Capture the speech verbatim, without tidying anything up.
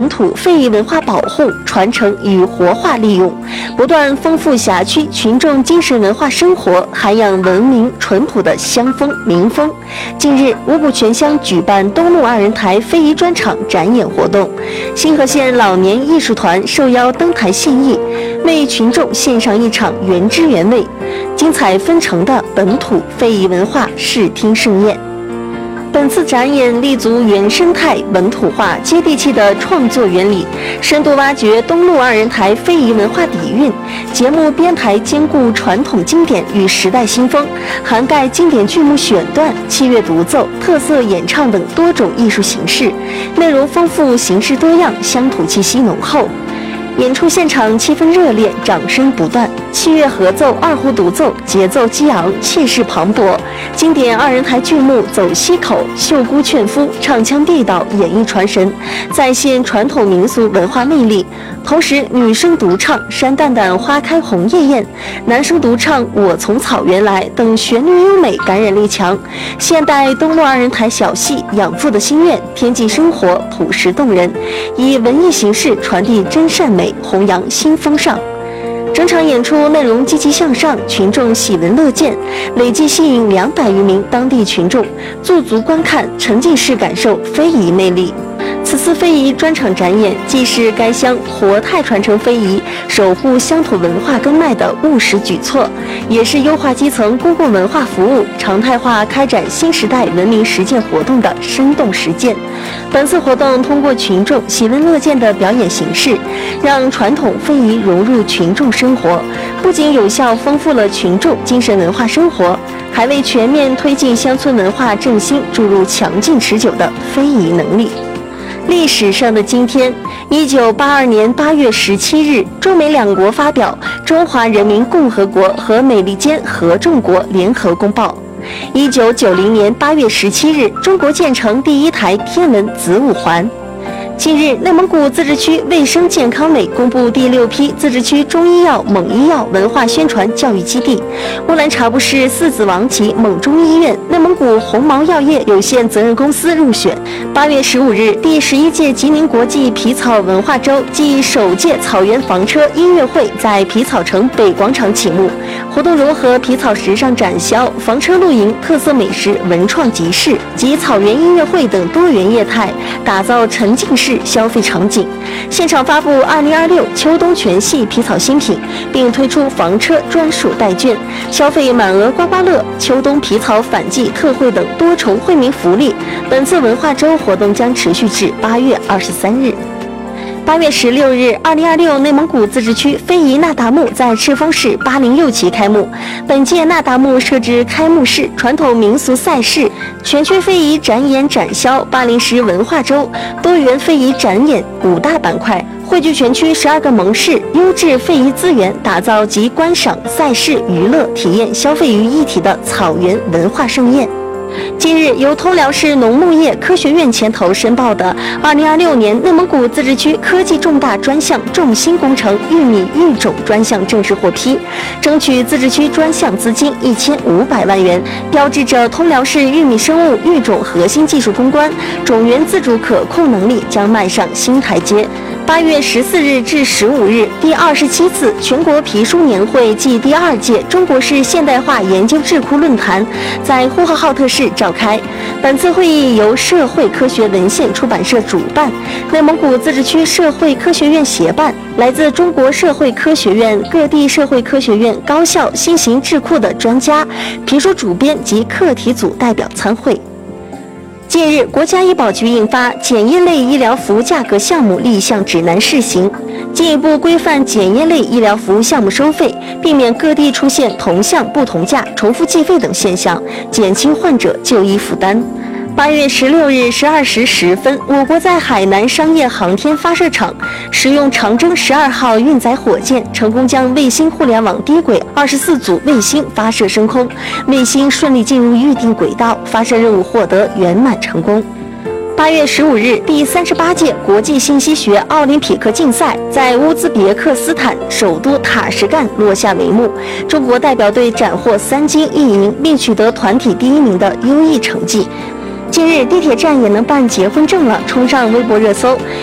本土非遗文化保护、传承与活化利用，不断丰富辖区群众精神文化生活，涵养文明淳朴的乡风民风。近日，五股全乡举办东路二人台非遗专场展演活动，新河县老年艺术团受邀登台献艺，为群众献上一场原汁原味、精彩纷呈的本土非遗文化视听盛宴。本次展演立足原生态、本土化、接地气的创作原理，深度挖掘东路二人台非遗文化底蕴。节目编排兼顾传统经典与时代新风，涵盖经典剧目选段、器乐独奏、特色演唱等多种艺术形式，内容丰富，形式多样，乡土气息浓厚。演出现场气氛热烈，掌声不断，器乐合奏、二胡独奏，节奏激昂，气势磅礴。经典二人台剧目《走西口》《秀姑劝夫》唱腔地道，演绎传神，再现传统民俗文化魅力。同时，女生独唱《山蛋蛋花开红叶艳》，男生独唱《我从草原来》等旋律优美，感染力强。现代东路二人台小戏养父的心愿，贴近生活，朴实动人，以文艺形式传递真善美，弘扬新风尚。整场演出内容积极向上，群众喜闻乐见，累计吸引两百余名当地群众驻足观看，沉浸式感受非遗魅力。此次非遗专场展演，既是该乡活态传承非遗、守护乡土文化根脉的务实举措，也是优化基层公共文化服务、常态化开展新时代文明实践活动的生动实践。本次活动通过群众喜闻乐见的表演形式，让传统非遗融入群众生活，不仅有效丰富了群众精神文化生活，还为全面推进乡村文化振兴注入强劲持久的非遗能力。历史上的今天，一九八二年八月十七日，中美两国发表《中华人民共和国和美利坚合众国联合公报》。一九九零年八月十七日，中国建成第一台天文子午环。近日，内蒙古自治区卫生健康委公布第六批自治区中医药、蒙医药文化宣传教育基地，乌兰察布市四子王旗蒙中医院、内蒙古红毛药业有限责任公司入选。八月十五日，第十一届吉宁国际皮草文化周暨首届草原房车音乐会在皮草城北广场启幕。活动融合皮草时尚展销、房车露营、特色美食、文创集市及草原音乐会等多元业态，打造沉浸式消费场景。现场发布二零二六秋冬全系皮草新品，并推出房车专属代券，消费满额刮刮乐、秋冬皮草反季特惠等多重惠民福利。本次文化周活动将持续至八月二十三日。八月十六日，二零二六内蒙古自治区非遗那达慕在赤峰市八零六期开幕。本届那达慕设置开幕式、传统民俗赛事、全区非遗展演展销、八零十文化周、多元非遗展演五大板块，汇聚全区十二个盟市优质非遗资源，打造集观赏、赛事、娱乐、体验、消费于一体的草原文化盛宴。近日，由通辽市农牧业科学院牵头申报的二零二六年内蒙古自治区科技重大专项重心工程玉米育种专项正式获批，争取自治区专项资金一千五百万元，标志着通辽市玉米生物育种核心技术攻关、种源自主可控能力将迈上新台阶。八月十四日至十五日，第二十七次全国皮书年会暨第二届中国式现代化研究智库论坛在呼和浩特市召开。本次会议由社会科学文献出版社主办，内蒙古自治区社会科学院协办，来自中国社会科学院、各地社会科学院、高校、新型智库的专家、皮书主编及课题组代表参会。近日，国家医保局印发《检验类医疗服务价格项目立项指南》试行，进一步规范检验类医疗服务项目收费，避免各地出现同项不同价、重复计费等现象，减轻患者就医负担。八月十六日十二时十分，我国在海南商业航天发射场使用长征十二号运载火箭，成功将卫星互联网低轨二十四组卫星发射升空，卫星顺利进入预定轨道，发射任务获得圆满成功。八月十五日，第三十八届国际信息学奥林匹克竞赛在乌兹别克斯坦首都塔什干落下帷幕，中国代表队斩获三金一银，并取得团体第一名的优异成绩。近日，地铁站也能办结婚证了，冲上微博热搜。